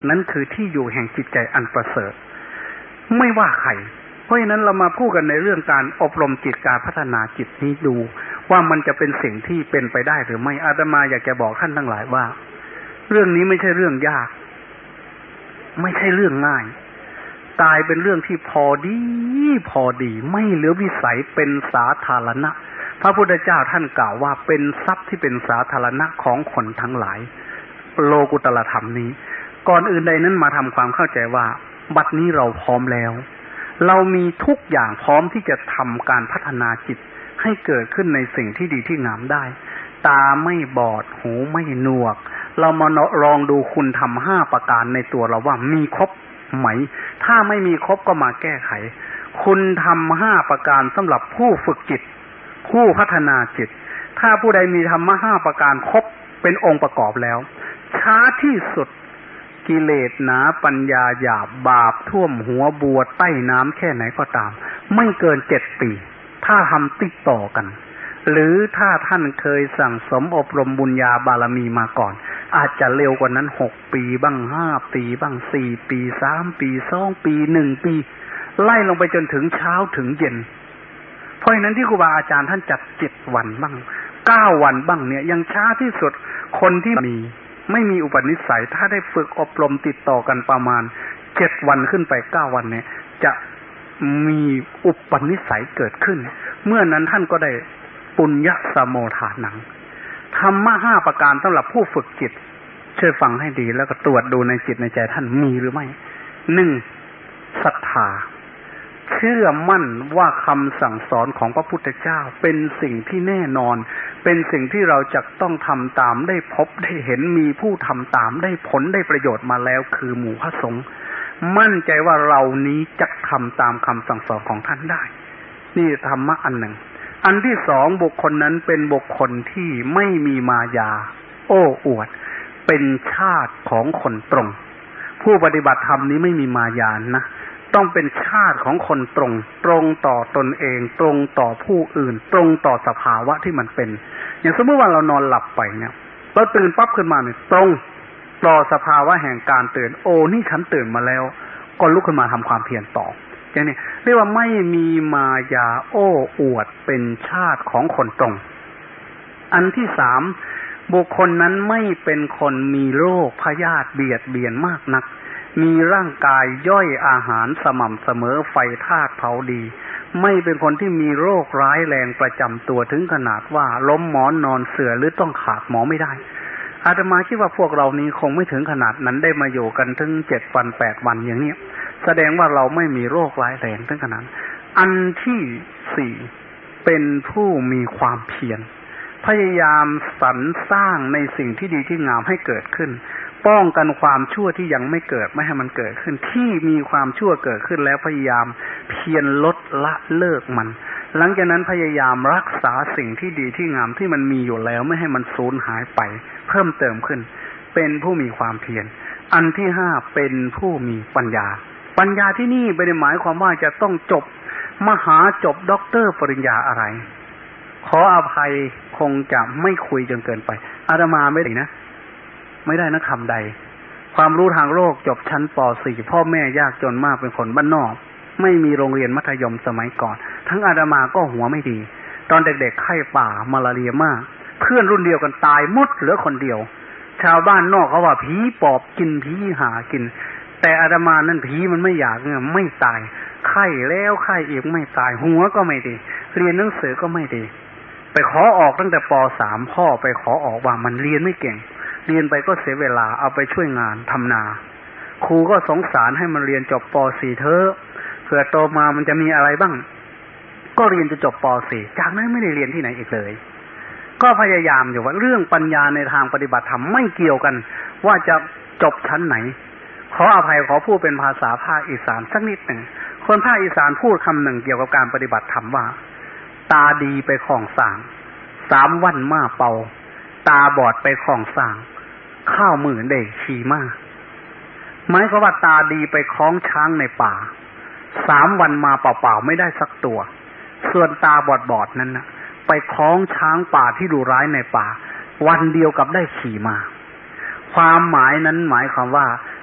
นั้นคือที่อยู่แห่งจิตใจอันประเสริฐไม่ว่าใครเพราะฉะนั้นเรามาพูดกันในเรื่องการอบรมจิตการพัฒนาจิตนี้ดูว่ามันจะเป็นสิ่งที่เป็นไปได้หรือไม่อาตมาอยากจะบอกท่านทั้งหลายว่าเรื่องนี้ไม่ใช่เรื่องยากไม่ใช่เรื่องง่ายกลายเป็นเรื่องที่พอดีไม่เหลือวิสัยเป็นสาธารณะพระพุทธเจ้าท่านกล่าวว่าเป็นทรัพย์ที่เป็นสาธารณะของคนทั้งหลายโลกุตตรธรรมนี้ก่อนอื่นใดนั้นมาทำความเข้าใจว่าบัดนี้เราพร้อมแล้วเรามีทุกอย่างพร้อมที่จะทำการพัฒนาจิตให้เกิดขึ้นในสิ่งที่ดีที่งามได้ตาไม่บอดหูไม่หนวกเรามาลองดูคุณธรรม5ประการในตัวเราว่ามีครบไหมถ้าไม่มีครบก็มาแก้ไขคุณธรรม5ประการสำหรับผู้ฝึกจิตผู้พัฒนาจิตถ้าผู้ใดมีธรรมะ5ประการครบเป็นองค์ประกอบแล้วช้าที่สุดกิเลสหนาปัญญาหยาบบาปท่วมหัวบัวใต้น้ำแค่ไหนก็ตามไม่เกิน7 ปีถ้าทำติดต่อกันหรือถ้าท่านเคยสั่งสมอบรมบุญญาบารมีมาก่อนอาจจะเร็วกว่านั้น6 ปีบ้าง5 ปีบ้าง4 ปี3 ปี2 ปี1 ปีไล่ลงไปจนถึงเช้าถึงเย็นเพราะฉะนั้นที่ครูบาอาจารย์ท่านจัด7 วันบ้าง9 วันบ้างเนี่ยยังช้าที่สุดคนที่ไม่มีอุปนิสัยถ้าได้ฝึกอบรมติดต่อกันประมาณ7 วันขึ้นไป9 วันเนี่ยจะมีอุปนิสัยเกิดขึ้นเมื่อนั้นท่านก็ได้ปุญญสโมทานังธรรมะ5ประการสำหรับผู้ฝึกจิตช่วยฟังให้ดีแล้วก็ตรวจดูในจิตในใจท่านมีหรือไม่ 1. ศรัทธาเชื่อมั่นว่าคำสั่งสอนของพระพุทธเจ้าเป็นสิ่งที่แน่นอนเป็นสิ่งที่เราจะต้องทำตามได้พบได้เห็นมีผู้ทำตามได้ผลได้ประโยชน์มาแล้วคือหมู่พระสงฆ์มั่นใจว่าเรานี้จะทำตามคำสั่งสอนของท่านได้นี่ธรรมะอันหนึ่งอันที่ 2บุคคลนั้นเป็นบุคคลที่ไม่มีมายาโอ้อวดเป็นชาติของคนตรงผู้ปฏิบัติธรรมนี้ไม่มีมายานะต้องเป็นชาติของคนตรงต่อตนเองตรงต่อผู้อื่นตรงต่อสภาวะที่มันเป็นอย่างสมมติว่าเรานอนหลับไปเนี่ยเราตื่นปั๊บขึ้นมาเนี่ยตรงต่อสภาวะแห่งการตื่นโอ้นี่ฉันตื่นมาแล้วก็ลุกขึ้นมาทำความเพียรต่ออย่างนี้เรียกว่าไม่มีมายาโอ้อวดเป็นชาติของคนตรงอันที่ 3บุคคลนั้นไม่เป็นคนมีโรคพยาธิเบียดเบียนมากนักมีร่างกายย่อยอาหารสม่ำเสมอไฟธาตุเผาดีไม่เป็นคนที่มีโรคร้ายแรงประจำตัวถึงขนาดว่าล้มหมอนนอนเสื่อหรือต้องขาดหมอไม่ได้อาตมาคิดว่าพวกเรานี้คงไม่ถึงขนาดนั้นได้มาอยู่กันถึง7 วัน8 วันอย่างนี้แสดงว่าเราไม่มีโรคร้ายแรงถึงขนาดอันที่ 4เป็นผู้มีความเพียรพยายามสรรสร้างในสิ่งที่ดีที่งามให้เกิดขึ้นป้องกันความชั่วที่ยังไม่เกิดไม่ให้มันเกิดขึ้นที่มีความชั่วเกิดขึ้นแล้วพยายามเพียรลดละเลิกมันหลังจากนั้นพยายามรักษาสิ่งที่ดีที่งามที่มันมีอยู่แล้วไม่ให้มันสูญหายไปเพิ่มเติมขึ้นเป็นผู้มีความเพียรอันที่ 5เป็นผู้มีปัญญาที่นี่ไม่ได้หมายความว่าจะต้องจบมหาจบด็อกเตอร์ปริญญาอะไรขออภัยคงจะไม่คุยจนเกินไปอาตมาไม่ได้นะคำใดความรู้ทางโลกจบชั้นป .4 พ่อแม่ยากจนมากเป็นคนบ้านนอกไม่มีโรงเรียนมัธยมสมัยก่อนทั้งอาตมาก็หัวไม่ดีตอนเด็กๆไข้ป่ามาลาเรียมากเพื่อนรุ่นเดียวกันตายหมดเหลือคนเดียวชาวบ้านนอกเขาว่าผีปอบกินผีหากินแต่อาตมานั่นผีมันไม่อยากเนี่ยไม่ตายไข้แล้วไข้อีกไม่ตายหัวก็ไม่ดีเรียนหนังสือก็ไม่ดีไปขอออกตั้งแต่ป .3 พ่อไปขอออกว่ามันเรียนไม่เก่งเรียนไปก็เสียเวลาเอาไปช่วยงานทำนาครูก็สงสารให้มันเรียนจบป .4 เถอะเผื่อโตมามันจะมีอะไรบ้างก็เรียนจะจบป .4 จากนั้นไม่ได้เรียนที่ไหนอีกเลยก็พยายามอยู่ว่าเรื่องปัญญาในทางปฏิบัติธรรมไม่เกี่ยวกันว่าจะจบชั้นไหนขออภัยขอพูดเป็นภาษาภาคอีสานสักนิดหนึ่งคนภาคอีสานพูดคำหนึ่งเกี่ยวกับการปฏิบัติธรรมว่าตาดีไปของสาง3 วันมาเป่าตาบอดไปของสางข้าวมือเด็กขี่มาหมายความว่าตาดีไปคล้องช้างในป่า3 วันมาเปล่าๆไม่ได้สักตัวส่วนตาบอดนั้นนะไปคล้องช้างป่าที่ดุร้ายในป่าวันเดียวกับได้ขี่มาความหมายนั้นหมายความว่า